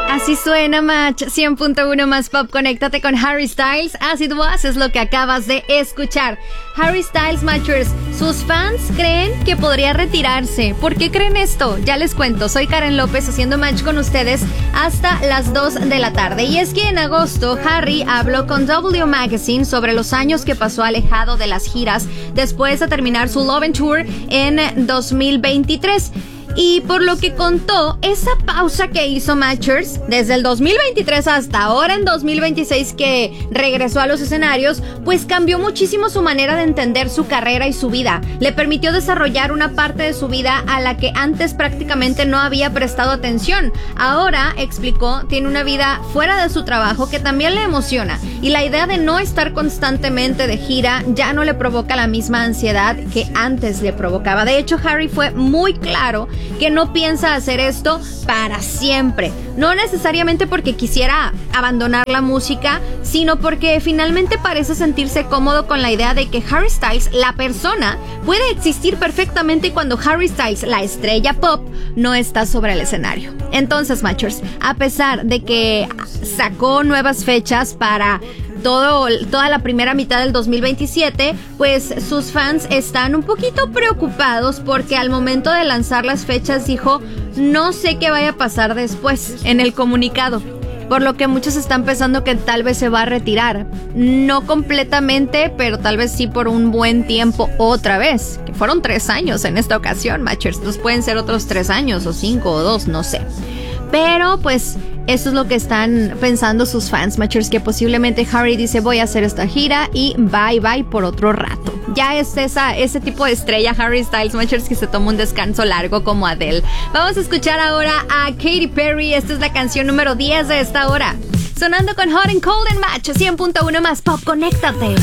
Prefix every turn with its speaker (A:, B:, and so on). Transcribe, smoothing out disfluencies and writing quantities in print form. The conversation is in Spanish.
A: Así suena Match 100.1 más pop. Conéctate con Harry Styles. As It Was es lo que acabas de escuchar. Harry Styles, Matchers, sus fans creen que podría retirarse. ¿Por qué creen esto? Ya les cuento. Soy Karen López haciendo Match con ustedes hasta las 2 de la tarde. Y es que en agosto Harry habló con W Magazine sobre los años que pasó alejado de las giras después de terminar su Love and Tour en 2023. Y por lo que contó, esa pausa que hizo Matchers desde el 2023 hasta ahora en 2026 que regresó a los escenarios, pues cambió muchísimo su manera de entender su carrera y su vida. Le permitió desarrollar una parte de su vida a la que antes prácticamente no había prestado atención. Ahora, explicó, tiene una vida fuera de su trabajo que también le emociona. Y la idea de no estar constantemente de gira ya no le provoca la misma ansiedad que antes le provocaba. De hecho, Harry fue muy claro que no piensa hacer esto para siempre. No necesariamente porque quisiera abandonar la música, sino porque finalmente parece sentirse cómodo con la idea de que Harry Styles, la persona, puede existir perfectamente cuando Harry Styles, la estrella pop, no está sobre el escenario. Entonces, Matchers, a pesar de que sacó nuevas fechas para toda la primera mitad del 2027, pues sus fans están un poquito preocupados porque al momento de lanzar las fechas dijo, no sé qué vaya a pasar después en el comunicado. Por lo que muchos están pensando que tal vez se va a retirar. No completamente, pero tal vez sí por un buen tiempo otra vez. Que fueron 3 años en esta ocasión, Matchers. Entonces pueden ser otros 3 años o 5 o 2, no sé. Pero pues eso es lo que están pensando sus fans, Matchers, que posiblemente Harry dice voy a hacer esta gira y bye bye por otro rato. Ya es ese tipo de estrella Harry Styles, Matchers, que se toma un descanso largo como Adele. Vamos a escuchar ahora a Katy Perry. Esta es la canción número 10 de esta hora. Sonando con Hot and Cold en Match 100.1 más pop. Conéctate.